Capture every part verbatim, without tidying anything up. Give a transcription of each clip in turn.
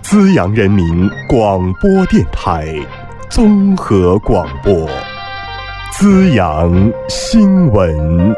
资阳人民广播电台综合广播，资阳新闻。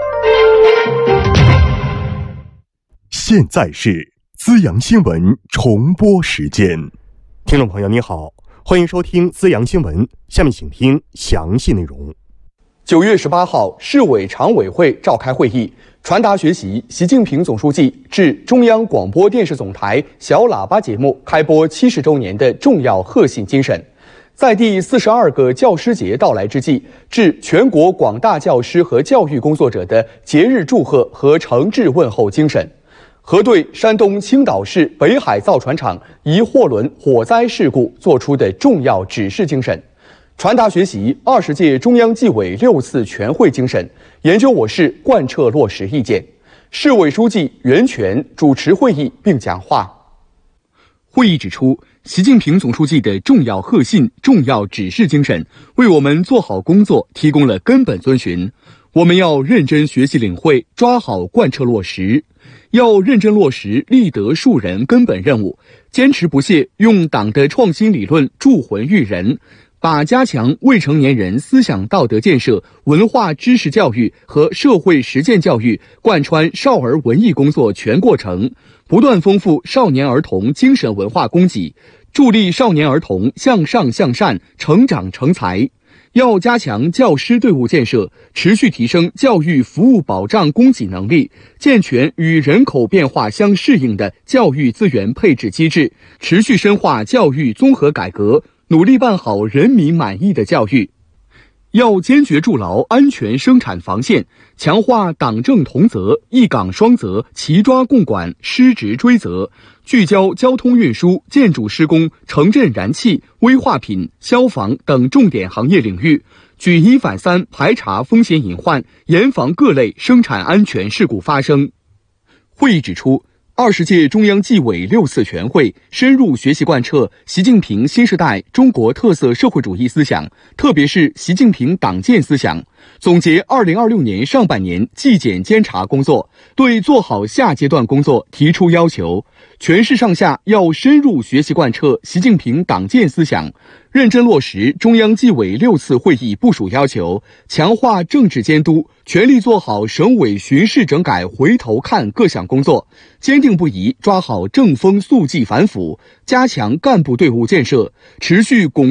现在是资阳新闻重播时间。听众朋友你好，欢迎收听资阳新闻，下面请听详细内容。 九月十八号，市委常委会召开会议，传达学习习近平总书记致中央广播电视总台小喇叭节目开播七十周年的重要贺信精神。在第四十二个教师节到来之际，致全国广大教师和教育工作者的节日祝贺和诚挚问候精神。核对山东青岛市北海造船厂一货轮火灾事故作出的重要指示精神。传达学习二十届中央纪委六次全会精神，研究我市贯彻落实意见。市委书记袁泉主持会议并讲话。会议指出，习近平总书记的重要贺信、重要指示精神，为我们做好工作提供了根本遵循。我们要认真学习领会，抓好贯彻落实，要认真落实立德树人根本任务，坚持不懈用党的创新理论铸魂育人，把加强未成年人思想道德建设、文化知识教育和社会实践教育贯穿少儿文艺工作全过程，不断丰富少年儿童精神文化供给，助力少年儿童向上向善、成长成才。要加强教师队伍建设，持续提升教育服务保障供给能力，健全与人口变化相适应的教育资源配置机制，持续深化教育综合改革，努力办好人民满意的教育。要坚决筑牢安全生产防线，强化党政同责、一岗双责、齐抓共管、失职追责，聚焦交通运输、建筑施工、城镇燃气、危化品、消防等重点行业领域，举一反三排查风险隐患，严防各类生产安全事故发生。会议指出，二十届中央纪委六次全会深入学习贯彻习近平新时代中国特色社会主义思想，特别是习近平党建思想，总结二零二六年上半年纪检监察工作，对做好下阶段工作提出要求。全市上下要深入学习贯彻习近平党建思想，认真落实中央纪委六次会议部署要求，强化政治监督，全力做好省委巡视整改回头看各项工作，坚定不移抓好正风肃纪反腐，加强干部队伍建设，持续巩